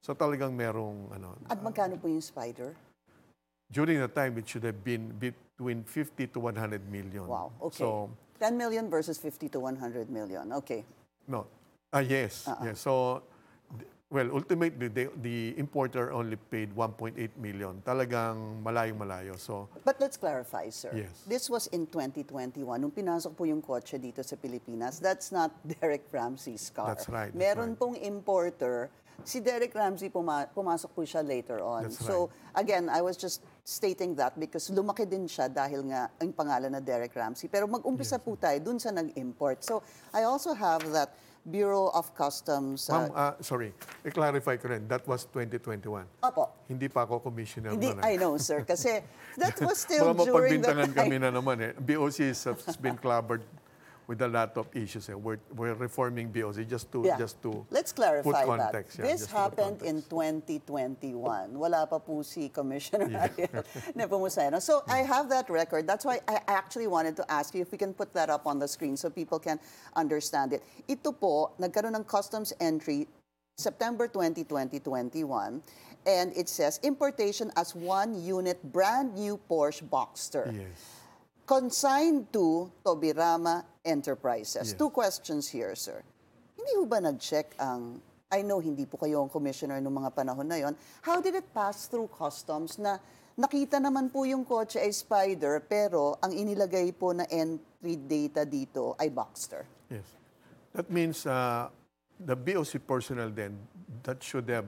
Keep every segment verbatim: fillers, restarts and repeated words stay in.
So talagang merong ano. At magkano po yung Spider? During the time, it should have been between fifty to one hundred million. Wow, okay. So, ten million versus fifty to one hundred million. Okay. no. Ah, yes. Uh-uh. Yes. So, th- well, ultimately, the, the importer only paid one point eight million. Talagang malayong-malayo. So, But let's clarify, sir. Yes. This was in twenty twenty-one. Nung pinasok po yung kotse dito sa Pilipinas, that's not Derek Ramsey's car. That's right, that's Meron right. pong importer. Si Derek Ramsey, puma- pumasok po siya later on. That's So, again, I was just stating that because lumaki din siya dahil nga ang pangalan na Derek Ramsey. Pero mag-umpisa po tayo dun sa nag-import. So, I also have that Bureau of Customs. uh, ma'am, ah, sorry. I-clarify ko rin. That was twenty twenty-one. Opo. Hindi pa ako commissioner Hindi, noon. eh. I know, sir. Kasi that was still Baka during the mapagbintangan time. kami na naman eh. B O C has been clobbered with a lot of issues. Eh. We're, we're reforming B O C just to Yeah. just to Let's clarify put context. that. Yeah, This just to put happened in context. twenty twenty-one. Wala pa po si Commissioner Ariel Nepomuceno. So I have that record. That's why I actually wanted to ask you if we can put that up on the screen so people can understand it. Ito po, nagkaroon ng customs entry September twentieth, twenty twenty-one, and it says importation as one unit brand new Porsche Boxster. Yes. Consigned to Tobirama Enterprises. Yes. Two questions here, sir. Hindi ho ba nag-check ang, I know hindi po kayo ang commissioner noong mga panahon na yon. How did it pass through customs na nakita naman po yung kotse ay Spider pero ang inilagay po na entry data dito ay Boxster? Yes. That means uh, the B O C personnel then that should have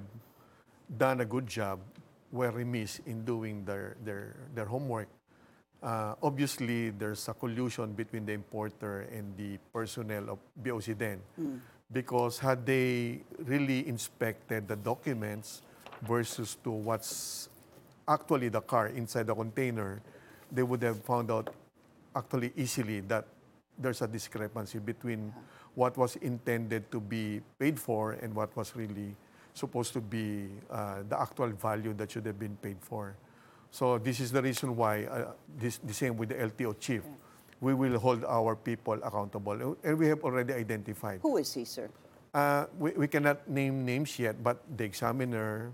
done a good job were remiss in doing their their their homework. Uh, obviously, there's a collusion between the importer and the personnel of B O C then. Because had they really inspected the documents versus to what's actually the car inside the container, they would have found out actually easily that there's a discrepancy between what was intended to be paid for and what was really supposed to be uh, the actual value that should have been paid for. So this is the reason why, uh, this, the same with the L T O chief, we will hold our people accountable. And we have already identified. Who is he, sir? Uh, we, we cannot name names yet, but the examiner,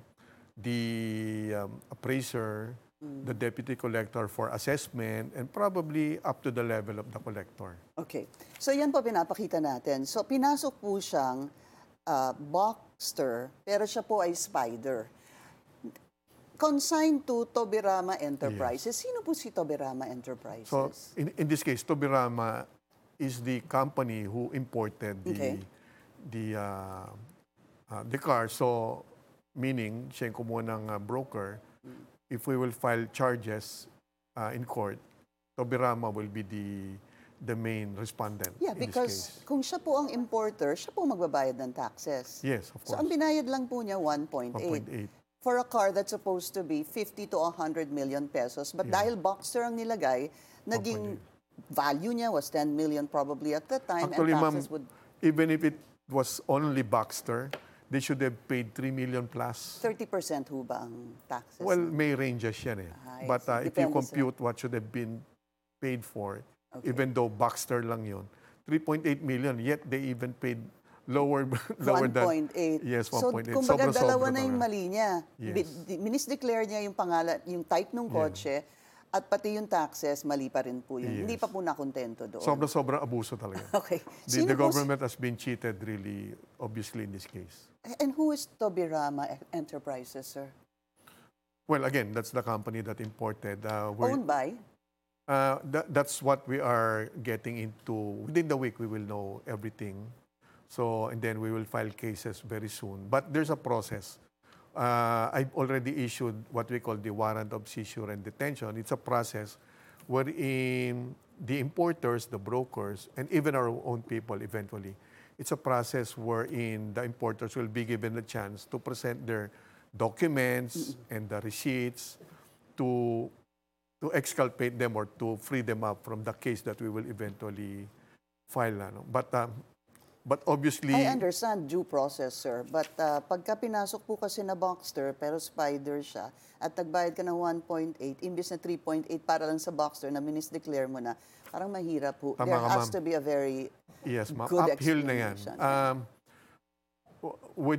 the um, appraiser, the deputy collector for assessment, and probably up to the level of the collector. Okay. So yan po pinapakita natin. So pinasok po siyang uh, Boxster, pero siya po ay Spider. Consigned to Tobirama Enterprises. Sino po si Tobirama Enterprises? So in, in this case, Tobirama is the company who imported the Okay. the uh, uh, the car. So meaning, siya yung kumuha ng uh, broker. If we will file charges uh, in court, Tobirama will be the the main respondent Yeah, in this because case. kung siya po ang importer, siya po magbabayad ng taxes. Yes, of So course. ang binayad lang po niya one point one eight. point eight. For a car that's supposed to be fifty to one hundred million pesos. But Yeah. dahil Boxster ang nilagay, naging value niya was ten million probably at the time. Actually, and ma'am, taxes would even if it was only Boxster, they should have paid three million plus. thirty percent ho ba ang taxes? Well, may ranges yan eh. Ah, I But see. uh, if you Depende sa- compute what should have been paid for, Okay. even though Boxster lang yun, three point eight million, yet they even paid lower lower than... one point eight. Yes, So, one point eight. kumbaga Sobra-sobra dalawa na yung talaga. mali niya. Yes. Bi- di- Minis-declare niya yung pangalan, yung type ng kotse, at pati yung taxes, mali pa rin po yun. Yes. Hindi pa po nakontento doon. Sobra-sobra abuso talaga. Okay. The, Sino the po si- government has been cheated really, obviously, in this case. And who is Tobirama Enterprises, sir? Well, again, that's the company that imported. Uh, we're- Owned by? Uh, that, that's what we are getting into. Within the week, we will know everything. So, and then we will file cases very soon. But there's a process. Uh, I've already issued what we call the warrant of seizure and detention. It's a process wherein the importers, the brokers, and even our own people eventually, it's a process wherein the importers will be given a chance to present their documents and the receipts to to exculpate them or to free them up from the case that we will eventually file. Ano. But, um, but obviously... I understand due process, sir. But uh, pagka pinasok po kasi na Boxster, pero Spider siya, at nagbayad ka ng one point eight, imbis na three point eight para lang sa Boxster na minis-declare mo na, parang mahirap po. Tama There ka, has ma'am. to be a very Yes, ma'am. good Uphill na yan. explanation. Um, w- with